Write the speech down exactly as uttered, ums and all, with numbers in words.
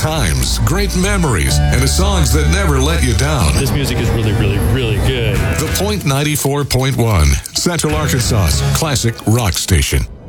times, great memories, and the songs that never let you down. This music is really, really, really good. The Point ninety-four point one, Central Arkansas's classic rock station.